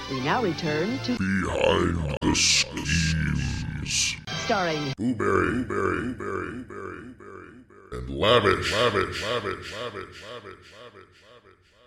We now return to Behind the Schemes. starring Blueberry, and Lavish.